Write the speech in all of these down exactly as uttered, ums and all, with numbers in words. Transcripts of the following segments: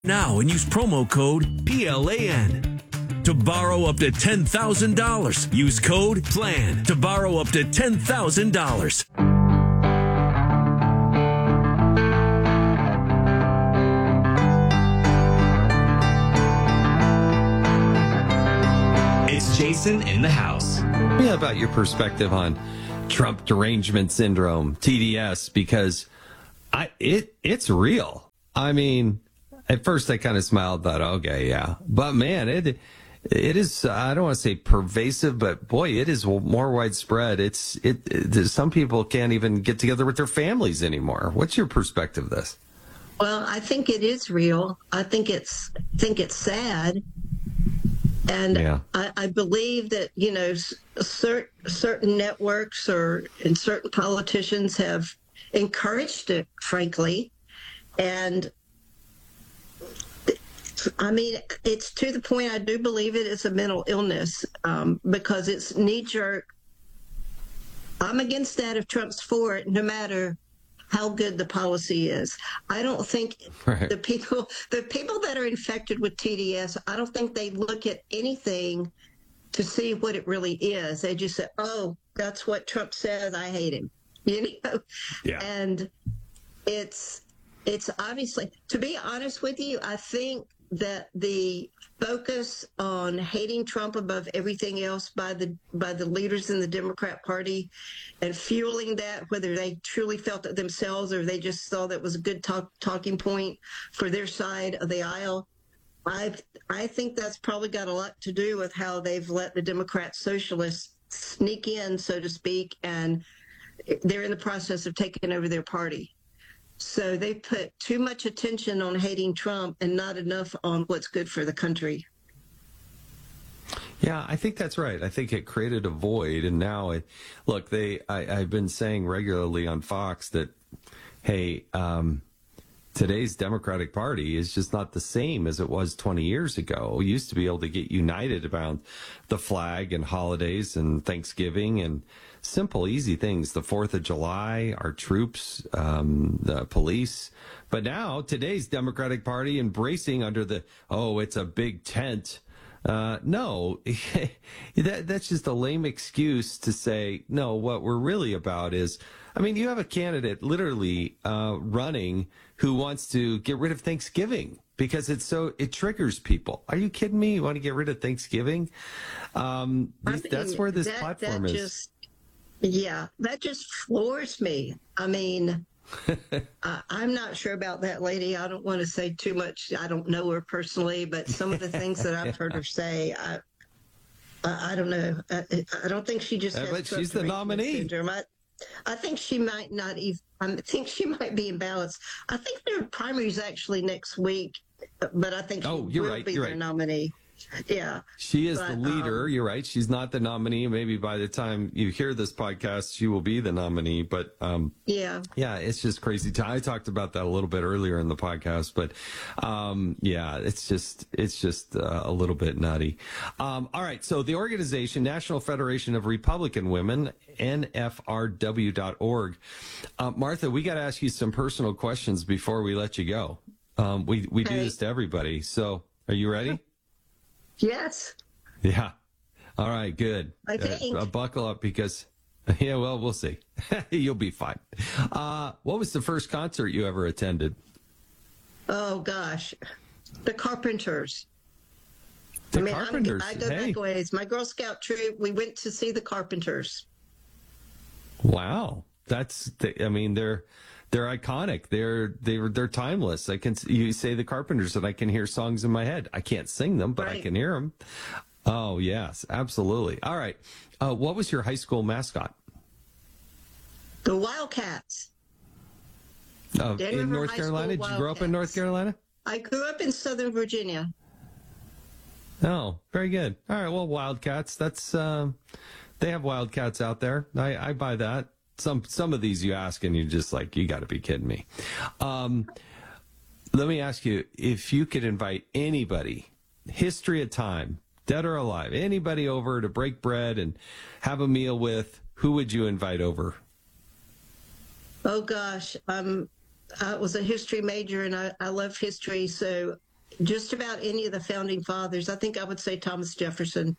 now and use promo code P L A N. To borrow up to ten thousand dollars, use code PLAN to borrow up to ten thousand dollars. It's Jason in the house. Yeah, about your perspective on Trump derangement syndrome, T D S, because I it it's real. I mean, at first I kind of smiled, thought, okay, yeah. But man, it it is, I don't want to say pervasive, but boy, it is more widespread. It's it, it some people can't even get together with their families anymore. What's your perspective of this? Well, I think it is real. I think it's think it's sad. And yeah. I, I believe that, you know, cert, certain networks or and certain politicians have encouraged it, frankly. And I mean, it's to the point I do believe it is a mental illness um, because it's knee-jerk. I'm against that if Trump's for it, no matter how good the policy is. I don't think right. the people the people that are infected with T D S, I don't think they look at anything to see what it really is. They just say, oh, that's what Trump says, I hate him. You know? Yeah. And it's it's obviously, to be honest with you, I think that the focus on hating Trump above everything else by the by the leaders in the Democrat Party and fueling that, whether they truly felt it themselves or they just saw that was a good talk, talking point for their side of the aisle, I I think that's probably got a lot to do with how they've let the Democrat socialists sneak in, so to speak, and they're in the process of taking over their party. So they put too much attention on hating Trump and not enough on what's good for the country. Yeah, I think that's right. I think it created a void, and now it. Look, they. I, I've been saying regularly on Fox that, hey, um, today's Democratic Party is just not the same as it was twenty years ago. We used to be able to get united about the flag and holidays and Thanksgiving and simple, easy things. The fourth of July, our troops, um, the police. But now today's Democratic Party embracing under the, oh, it's a big tent. Uh, no, that, that's just a lame excuse to say, no, what we're really about is, I mean, you have a candidate literally uh, running who wants to get rid of Thanksgiving because it's so, it triggers people. Are you kidding me? You want to get rid of Thanksgiving? Um, I mean, that's where this that, platform that is. Just, yeah, that just floors me. I mean, I, I'm not sure about that lady. I don't want to say too much. I don't know her personally, but some of the things that I've heard her say, I, I, I don't know. I, I don't think she just Uh, has but Trump she's the derangement nominee. syndrome. I, I think she might not even. I think she might be imbalanced. I think their primary is actually next week, but I think she Oh, you're will right, be you're their right. nominee. Yeah. She is But, the leader. um, You're right. She's not the nominee. Maybe by the time you hear this podcast, she will be the nominee. But um, Yeah. yeah, it's just crazy. I talked about that a little bit earlier in the podcast, but um, yeah, it's just it's just uh, a little bit nutty. Um, all right. So the organization, National Federation of Republican Women, N F R W dot org. Uh, Martha, we got to ask you some personal questions before we let you go. Um, we we do Okay. this to everybody. So are you ready? Yes. Yeah. All right. Good. I think. Uh, uh, buckle up because, yeah, well, we'll see. You'll be fine. Uh, what was the first concert you ever attended? Oh gosh, the Carpenters. The I mean, Carpenters. I'm, I go Hey. back ways. My Girl Scout troop. We went to see the Carpenters. Wow. That's, the, I mean, they're, they're iconic. They're, they're, they're timeless. I can, you say the Carpenters and I can hear songs in my head. I can't sing them, but I Right. can hear them. Oh, yes, absolutely. All right. Uh, what was your high school mascot? The Wildcats. Uh, Denver in North High Carolina? School Did you grow up in North Wildcats. Carolina? I grew up in Southern Virginia. Oh, very good. All right. Well, Wildcats. That's um, they have Wildcats out there. I, I buy that. Some some of these you ask and you're just like, you got to be kidding me. Um, let me ask you, if you could invite anybody, history of time, dead or alive, anybody over to break bread and have a meal with, who would you invite over? Oh gosh, um, I was a history major and I, I love history, so just about any of the founding fathers. I think I would say Thomas Jefferson.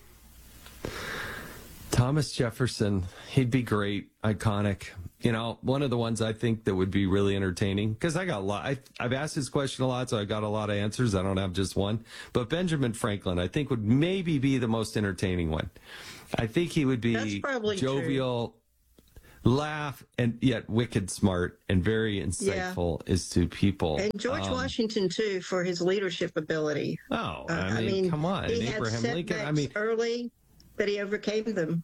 Thomas Jefferson, he'd be great, iconic. You know, one of the ones I think that would be really entertaining, because I got a lot, I, I've asked this question a lot, so I got a lot of answers. I don't have just one. But Benjamin Franklin, I think, would maybe be the most entertaining one. I think he would be jovial, true. laugh, and yet wicked smart and very insightful yeah. as to people. And George um, Washington, too, for his leadership ability. Oh, I, uh, mean, I mean, come on. He Abraham had Lincoln. I mean, early, but he overcame them.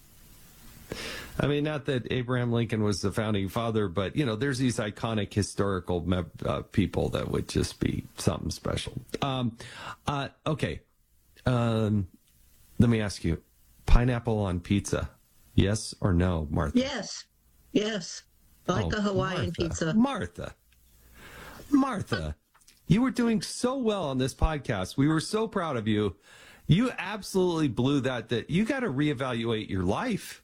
I mean, not that Abraham Lincoln was the founding father, but, you know, there's these iconic historical uh, people that would just be something special. Um, uh, okay. Um, let me ask you, pineapple on pizza, yes or no, Martha? Yes. Yes. Like oh, a Hawaiian Martha, pizza. Martha. Martha, you were doing so well on this podcast. We were so proud of you. You absolutely blew that, that you got to reevaluate your life.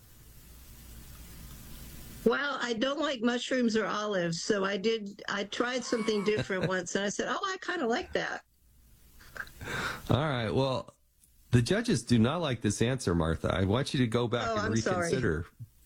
Well, I don't like mushrooms or olives, so I did. I tried something different once, and I said, "Oh, I kind of like that." All right. Well, the judges do not like this answer, Martha. I want you to go back oh, and I'm reconsider.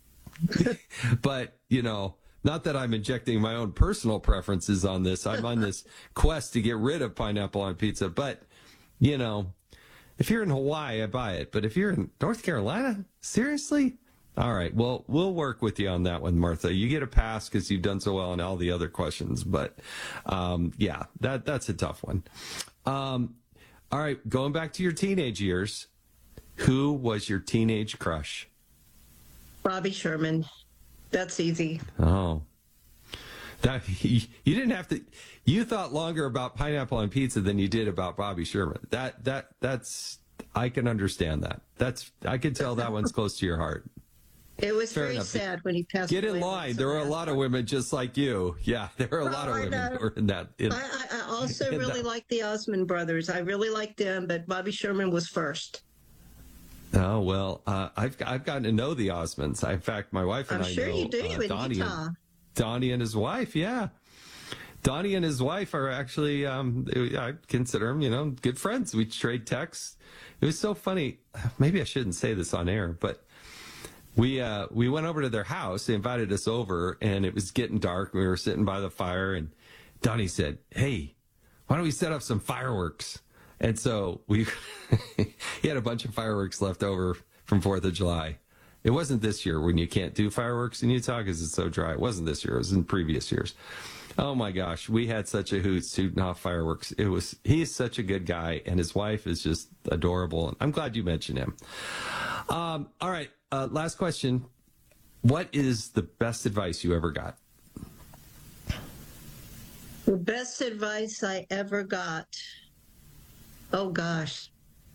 But you know, not that I'm injecting my own personal preferences on this. I'm on this quest to get rid of pineapple on pizza. But you know, if you're in Hawaii, I buy it. But if you're in North Carolina, seriously? All right. Well, we'll work with you on that one, Martha. You get a pass because you've done so well on all the other questions. But um, yeah, that that's a tough one. Um, all right. Going back to your teenage years, who was your teenage crush? Bobby Sherman. That's easy. Oh, that you, you didn't have to. You thought longer about pineapple on pizza than you did about Bobby Sherman. That that that's. I can understand that. That's. I can tell that one's close to your heart. It was Fair very enough. sad when he passed Get away. in line. There were a lot of women just like you. Yeah, there were a well, lot of I women know. that were in that. In, I, I also really like the Osmond brothers. I really liked them, but Bobby Sherman was first. Oh, well, uh, I've I've gotten to know the Osmonds. In fact, my wife and I'm I sure know you do uh, in Donnie, Utah. and, Donnie and his wife. Yeah. Donnie and his wife are actually, um, I consider them, you know, good friends. We trade texts. It was so funny. Maybe I shouldn't say this on air, but we uh, we went over to their house. They invited us over, and it was getting dark. We were sitting by the fire, and Donnie said, "Hey, why don't we set up some fireworks?" And so we he had a bunch of fireworks left over from fourth of July. It wasn't this year when you can't do fireworks in Utah because it's so dry. It wasn't this year. It was in previous years. Oh my gosh, we had such a hoot shooting off fireworks. It was he's such a good guy, and his wife is just adorable. I'm glad you mentioned him. Um, all right, uh, last question. What is the best advice you ever got? The best advice I ever got. Oh gosh.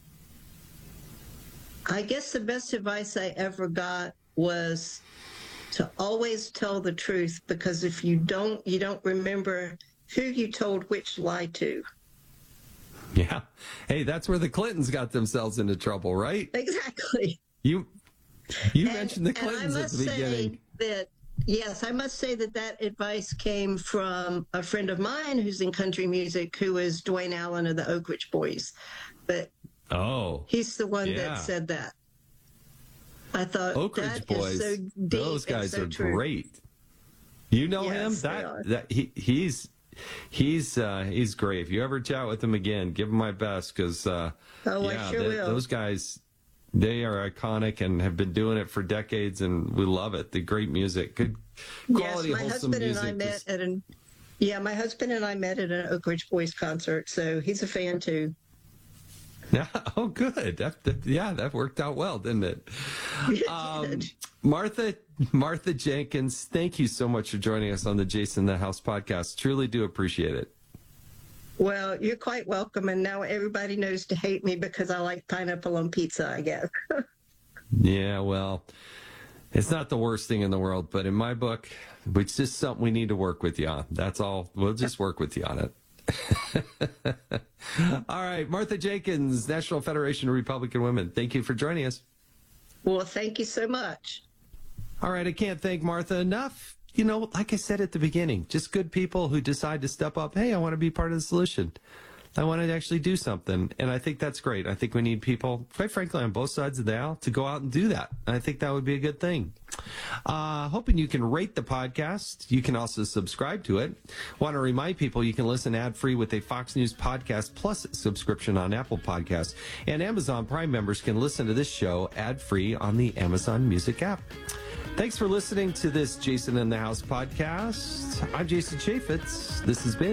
I guess the best advice I ever got was to always tell the truth, because if you don't, you don't remember who you told which lie to. Yeah. Hey, that's where the Clintons got themselves into trouble, right? Exactly. You you and, mentioned the Clintons at the beginning. That, yes, I must say that that advice came from a friend of mine who's in country music, who is Dwayne Allen of the Oak Ridge Boys. But oh, he's the one yeah. that said that. I thought Oak Ridge that Boys, is so deep those guys so are true. great. You know yes, him? They That are. that he he's he's uh, he's great. If you ever chat with him again, give him my best, because uh, Oh, I yeah, sure th- will. those guys, they are iconic and have been doing it for decades, and we love it. The great music, good quality, yes, my wholesome husband music. and I met Just- at an yeah, my husband and I met at an Oak Ridge Boys concert, so he's a fan too. Yeah. Oh, good. That, that, yeah, that worked out well, didn't it? Um, Martha, Martha Jenkins, thank you so much for joining us on the Jason in the House podcast. Truly do appreciate it. Well, you're quite welcome, and now everybody knows to hate me because I like pineapple on pizza, I guess. Yeah, well, it's not the worst thing in the world, but in my book, it's just something we need to work with you on. That's all. We'll just work with you on it. All right, Martha Jenkins, National Federation of Republican Women. Thank you for joining us. Well, thank you so much. All right, I can't thank Martha enough. you know, like I said at the beginning, just good people who decide to step up. Hey, I want to be part of the solution. I want to actually do something. And I think that's great. I think we need people, quite frankly, on both sides of the aisle to go out and do that. I think that would be a good thing. Uh, hoping you can rate the podcast. You can also subscribe to it. Want to remind people you can listen ad-free with a Fox News podcast plus subscription on Apple Podcasts. And Amazon Prime members can listen to this show ad-free on the Amazon Music app. Thanks for listening to this Jason in the House podcast. I'm Jason Chaffetz. This has been